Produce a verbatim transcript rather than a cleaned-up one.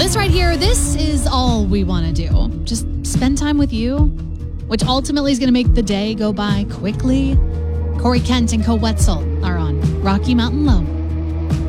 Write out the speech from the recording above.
This right here, this is all we want to do. Just spend time with you, which ultimately is going to make the day go by quickly. Corey Kent and Co Wetzel are on Rocky Mountain Low.